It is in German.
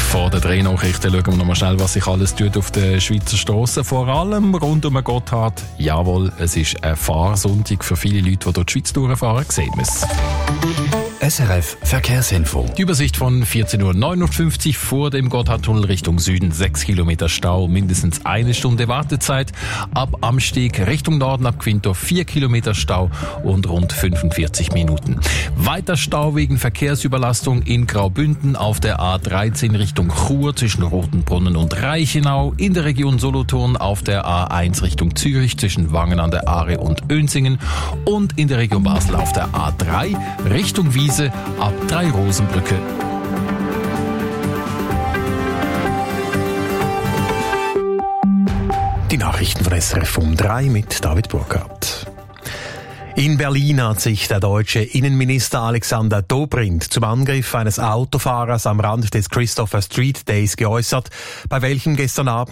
Vor den 3 Nachrichten schauen wir noch mal schnell, was sich alles tut auf den Schweizer Strassen. Vor allem rund um den Gotthard. Jawohl, es ist ein Fahrsonntag für viele Leute, die durch die Schweiz durchfahren. Sehen wir es. SRF Verkehrsinfo. Die Übersicht von 14.59 Uhr vor dem Gotthardtunnel Richtung Süden. 6 Kilometer Stau, mindestens 1 Stunde Wartezeit. Ab Amsteg Richtung Norden ab Quinto 4 Kilometer Stau und rund 45 Minuten. Weiter Stau wegen Verkehrsüberlastung in Graubünden auf der A13 Richtung Chur zwischen Rotenbrunnen und Reichenau. In der Region Solothurn auf der A1 Richtung Zürich zwischen Wangen an der Aare und Oenzingen. Und in der Region Basel auf der A3 Richtung Wiese ab 3 Rosenbrücke. Die Nachrichten von SRF um 3 mit David Burkhardt. In Berlin hat sich der deutsche Innenminister Alexander Dobrindt zum Angriff eines Autofahrers am Rand des Christopher Street Days geäußert, bei welchem gestern Abend